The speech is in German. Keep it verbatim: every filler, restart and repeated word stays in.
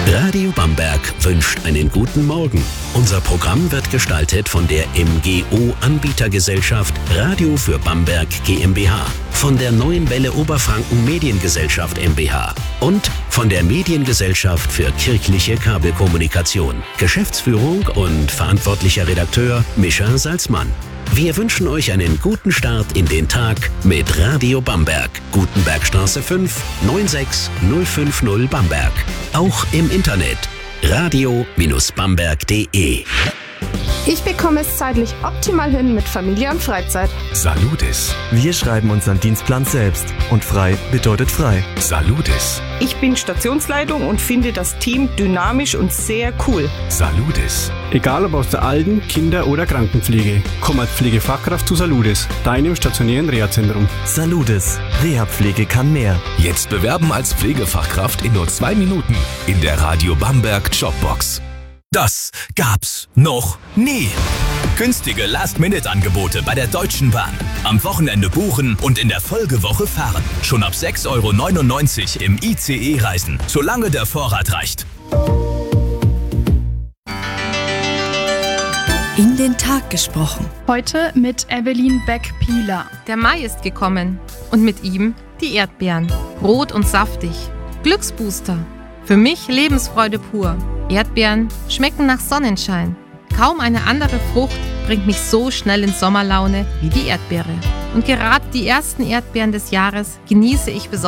Radio Bamberg wünscht einen guten Morgen. Unser Programm wird gestaltet von der M G O-Anbietergesellschaft Radio für Bamberg GmbH, von der Neuen Welle Oberfranken Mediengesellschaft MbH und von der Mediengesellschaft für kirchliche Kabelkommunikation. Geschäftsführung und verantwortlicher Redakteur Mischa Salzmann. Wir wünschen euch einen guten Start in den Tag mit Radio Bamberg. Gutenbergstraße fünf, neun sechs null fünf null Bamberg. Auch im Internet radio Bamberg punkt de. Ich bekomme es zeitlich optimal hin mit Familie und Freizeit. Saludis. Wir schreiben unseren Dienstplan selbst. Und frei bedeutet frei. Saludis. Ich bin Stationsleitung und finde das Team dynamisch und sehr cool. Saludis. Egal ob aus der Alten-, Kinder- oder Krankenpflege, komm als Pflegefachkraft zu Saludis, deinem stationären Reha-Zentrum. Saludis. Reha-Pflege kann mehr. Jetzt bewerben als Pflegefachkraft in nur zwei Minuten in der Radio Bamberg Jobbox. Das gab's noch nie. Günstige Last-Minute-Angebote bei der Deutschen Bahn. Am Wochenende buchen und in der Folgewoche fahren. Schon ab sechs Euro neunundneunzig im I C E reisen, solange der Vorrat reicht. In den Tag gesprochen. Heute mit Evelyn Beck-Pieler. Der Mai ist gekommen und mit ihm die Erdbeeren. Rot und saftig. Glücksbooster. Für mich Lebensfreude pur. Erdbeeren schmecken nach Sonnenschein. Kaum eine andere Frucht bringt mich so schnell in Sommerlaune wie die Erdbeere. Und gerade die ersten Erdbeeren des Jahres genieße ich besonders.